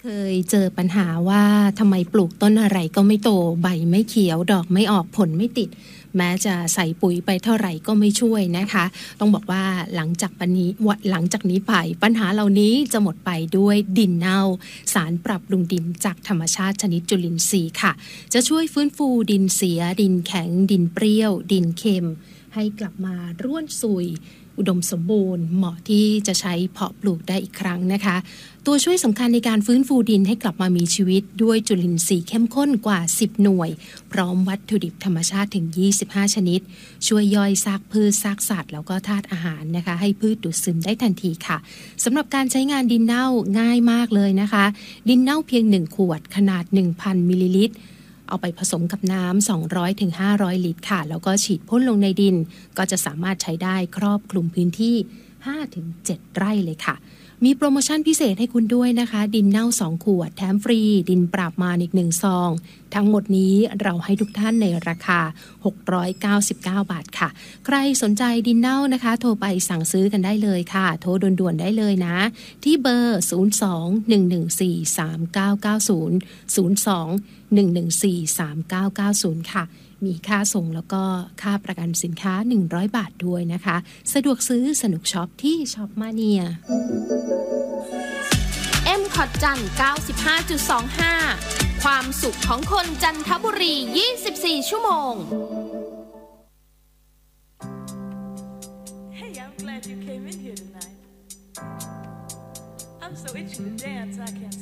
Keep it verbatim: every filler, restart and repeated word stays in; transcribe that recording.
เคยเจอปัญหาว่าทำไมปลูกต้นอะไรก็ไม่โตใบไม่เขียวดอกไม่ออกผลไม่ติดแม้จะใส่ปุ๋ยไปเท่าไหร่ก็ไม่ช่วยนะคะต้องบอกว่าหลังจากปันนี้หลังจากนี้ไปปัญหาเหล่านี้จะหมดไปด้วยดินเน่าสารปรับปรุงดินจากธรรมชาติชนิดจุลินทรีย์ค่ะจะช่วยฟื้นฟูดินเสียดินแข็งดินเปรี้ยวดินเค็มให้กลับมาร่วนซุยอุดมสมบูรณ์เหมาะที่จะใช้เพาะปลูกได้อีกครั้งนะคะตัวช่วยสำคัญในการฟื้นฟูดินให้กลับมามีชีวิตด้วยจุลินทรีย์เข้มข้นกว่าสิบหน่วยพร้อมวัตถุดิบธรรมชาติถึงยี่สิบห้าชนิดช่วยย่อยซากพืชซากสัตว์แล้วก็ธาตุอาหารนะคะให้พืชดูดซึมได้ทันทีค่ะสำหรับการใช้งานดินเน่าง่ายมากเลยนะคะดินเน่าเพียงหนึ่งขวดขนาด หนึ่งพัน มิลลิลิตรเอาไปผสมกับน้ำ สองร้อยถึงห้าร้อย ลิตรค่ะแล้วก็ฉีดพ่นลงในดินก็จะสามารถใช้ได้ครอบคลุมพื้นที่ ห้าถึงเจ็ด ไร่เลยค่ะมีโปรโมชั่นพิเศษให้คุณด้วยนะคะดินเน่าสองขวดแถมฟรีดินปราบมารอีกหนึ่งซองทั้งหมดนี้เราให้ทุกท่านในราคาหกร้อยเก้าสิบเก้าบาทค่ะใครสนใจดินเน่านะคะโทรไปสั่งซื้อกันได้เลยค่ะโทรด่วนๆได้เลยนะที่เบอร์ศูนย์ สอง หนึ่ง หนึ่ง สี่ สาม เก้า เก้า ศูนย์ ศูนย์ สอง หนึ่ง หนึ่ง สี่ สาม เก้า เก้า ศูนย์ค่ะมีค่าส่งแล้วก็ค่าประกันสินค้าหนึ่งร้อยบาทด้วยนะคะสะดวกซื้อสนุกช็อปที่ช็อปมาเนียเอ็ม คอท จันทร์ เก้าสิบห้าจุดสองห้า ความสุขของคนจันทบุรียี่สิบสี่ชั่วโมง Hey, I'm glad you came in here tonight. I'm so itchy to dance I can't